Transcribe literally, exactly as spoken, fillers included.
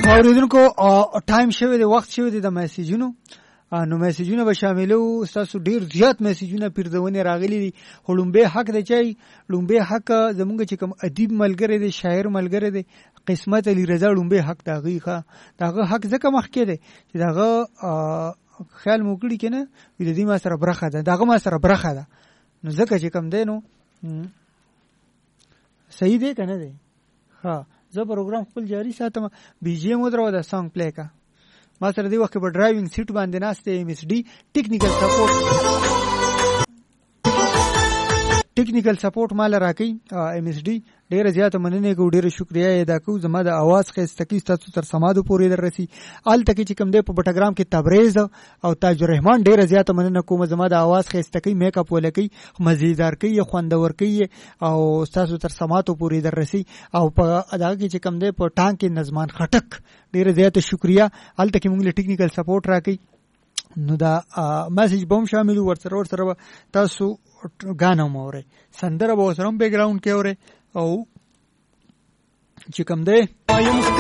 اوریدونکو ټایم شوی دی، وخت شوی دی د میسیجونو. نو میسیجونه به شاملو. تاسو ډیر زیات میسیجونه پیردونه راغلي دي. لومبه حق دی چې لومبه حق زمونږ چې کوم ادیب ملګری دی، شاعر ملګری دی، قسمت علی رضا لومبه حق داغي ښه داغه حق ځکه مخ کې دی چې داغه خیال موکړي کنه د دې ما سره برخه ده، داغه ما سره برخه ده. نو ځکه چې کوم دی نو صحیح دی کنه دی. ها زه پروګرام خپل جاری ساتم. بي جي ام درو دا سانګ پلی کا. ما سره دی وخت په ډرایوینګ سیټ باندې ناشته ایم اس ډي ټیکنیکل سپورټ ټیکنیکل سپورټ مال راکې ایم اس ډي. ډیره زیاته مننه کو، ډیره شکریا ادا کو. زما د आवाज خسته کی تاسو تر سمادو پورې دررسي. آل تکي چې کوم دی په بټګرام کې تبریز او تاج الرحمن ډیره زیاته مننه کوم. زما د आवाज خسته کی میک اپ ولکې مزیدار کی خوندور کی او تاسو تر سماتو پورې دررسي. او په ادا کې چې کوم دی په ټانک کې نظمان خټک ډیره زیاته شکریا. آل تکي موږ له ټیکنیکل سپورټ راکې. نو دا میسج بوم شامل ورسره ورسره تاسو غانا مورې سندره به سره بیک گراوند کې اوره او چې کوم دی